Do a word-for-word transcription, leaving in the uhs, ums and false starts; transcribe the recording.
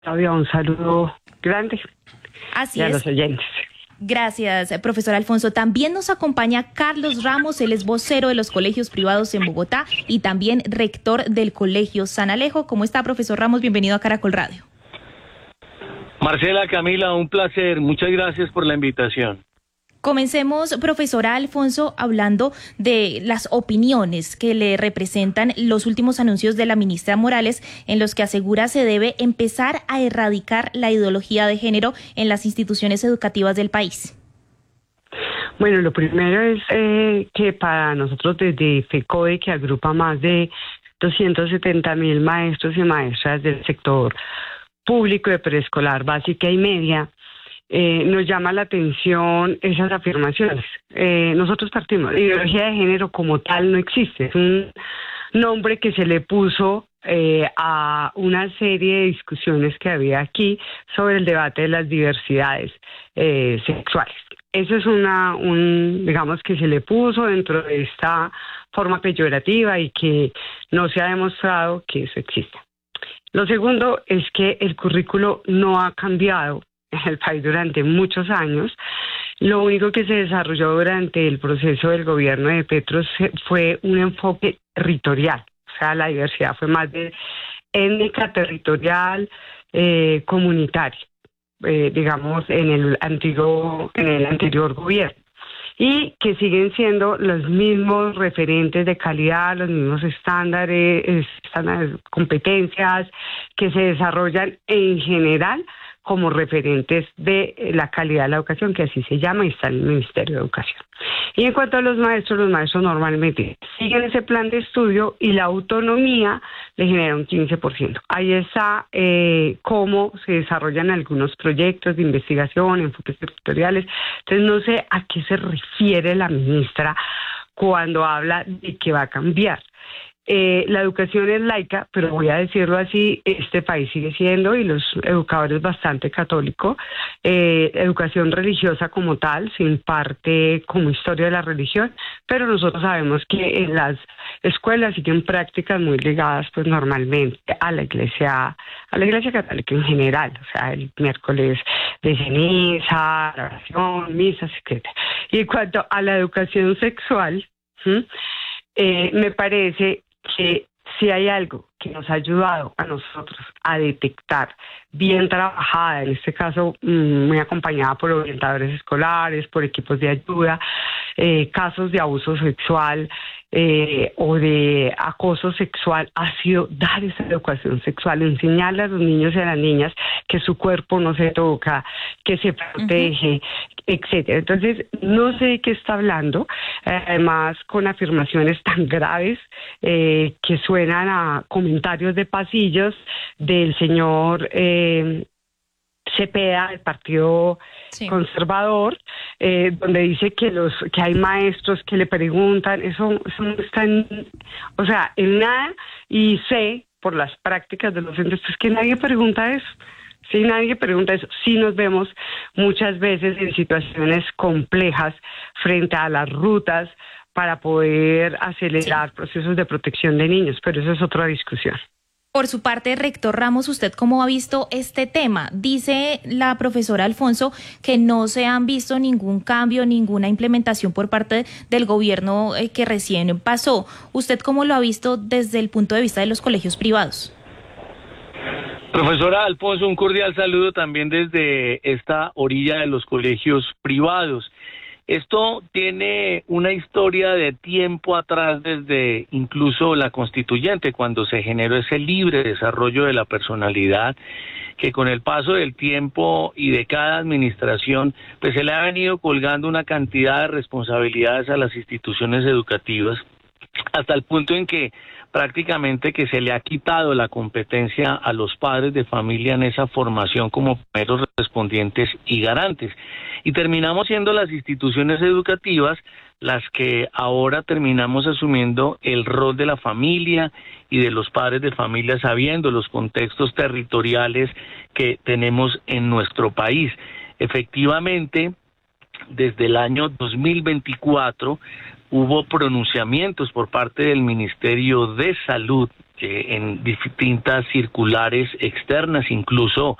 Todavía un saludo grande Así a es. los oyentes. Gracias, profesor Alfonso. También nos acompaña Carlos Ramos, él es vocero de los colegios privados en Bogotá y también rector del Colegio San Alejo. ¿Cómo está, profesor Ramos? Bienvenido a Caracol Radio. Marcela, Camila, un placer. Muchas gracias por la invitación. Comencemos, profesora Alfonso, hablando de las opiniones que le representan los últimos anuncios de la ministra Morales, en los que asegura se debe empezar a erradicar la ideología de género en las instituciones educativas del país. Bueno, lo primero es eh, que para nosotros desde FECODE, que agrupa más de doscientos setenta mil maestros y maestras del sector público de preescolar, básica y media, Eh, nos llama la atención esas afirmaciones. Eh, nosotros partimos, la ideología de género como tal no existe, es un nombre que se le puso eh, a una serie de discusiones que había aquí sobre el debate de las diversidades eh, sexuales. Eso es una, un, digamos que se le puso dentro de esta forma peyorativa y que no se ha demostrado que eso exista. Lo segundo es que el currículo no ha cambiado en el país durante muchos años. Lo único que se desarrolló durante el proceso del gobierno de Petro fue un enfoque territorial, o sea, la diversidad fue más de étnica, territorial, eh, comunitaria, eh, digamos, en el antiguo, en el anterior gobierno. Y que siguen siendo los mismos referentes de calidad, los mismos estándares, estándares, competencias que se desarrollan en general como referentes de la calidad de la educación, que así se llama y está en el Ministerio de Educación. Y en cuanto a los maestros, los maestros normalmente siguen ese plan de estudio y la autonomía le genera un quince por ciento. Ahí está eh, cómo se desarrollan algunos proyectos de investigación, enfoques territoriales. Entonces no sé a qué se refiere la ministra cuando habla de que va a cambiar. Eh, la educación es laica, pero voy a decirlo así, este país sigue siendo, y los educadores bastante católico, eh, educación religiosa como tal, se imparte como historia de la religión, pero nosotros sabemos que en las escuelas siguen prácticas muy ligadas pues normalmente a la iglesia, a la iglesia católica en general, o sea, el miércoles de ceniza, la oración, misas, etcétera. Y en cuanto a la educación sexual, ¿sí? eh, me parece que si hay algo que nos ha ayudado a nosotros a detectar, bien trabajada, en este caso muy acompañada por orientadores escolares, por equipos de ayuda, eh, casos de abuso sexual eh, o de acoso sexual, ha sido dar esa educación sexual, enseñarle a los niños y a las niñas que su cuerpo no se toca, que se protege, uh-huh. etcétera. Entonces, no sé de qué está hablando, eh, además con afirmaciones tan graves eh, que suenan a comentarios de pasillos del señor eh, Cepeda, del Partido sí. Conservador, eh, donde dice que los que hay maestros que le preguntan, eso, eso no está en, o sea, en nada, y sé por las prácticas de los centros pues, que nadie pregunta eso. Sí, nadie pregunta eso. Sí nos vemos muchas veces en situaciones complejas frente a las rutas para poder acelerar sí. procesos de protección de niños, pero eso es otra discusión. Por su parte, rector Ramos, ¿usted cómo ha visto este tema? Dice la profesora Alfonso que no se han visto ningún cambio, ninguna implementación por parte del gobierno que recién pasó. ¿Usted cómo lo ha visto desde el punto de vista de los colegios privados? Profesora Alfonso, un cordial saludo también desde esta orilla de los colegios privados. Esto tiene una historia de tiempo atrás, desde incluso la constituyente, cuando se generó ese libre desarrollo de la personalidad, que con el paso del tiempo y de cada administración, pues se le ha venido colgando una cantidad de responsabilidades a las instituciones educativas, hasta el punto en que prácticamente que se le ha quitado la competencia a los padres de familia en esa formación como primeros respondientes y garantes. Y terminamos siendo las instituciones educativas las que ahora terminamos asumiendo el rol de la familia y de los padres de familia, sabiendo los contextos territoriales que tenemos en nuestro país. Efectivamente, desde el año dos mil veinticuatro hubo pronunciamientos por parte del Ministerio de Salud eh, en distintas circulares externas, incluso